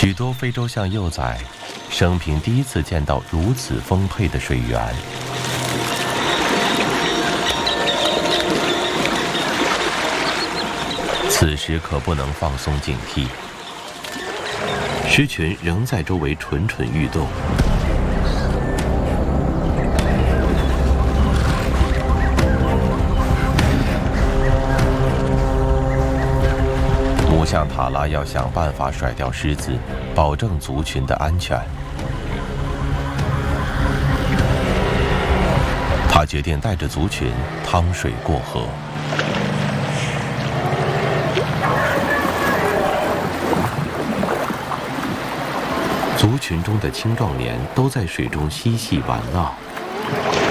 许多非洲象幼崽生平第一次见到如此丰沛的水源。此时可不能放松警惕，狮群仍在周围蠢蠢欲动。母象塔拉要想办法甩掉狮子，保证族群的安全。他决定带着族群趟水过河。族群中的青壮年都在水中嬉戏玩闹。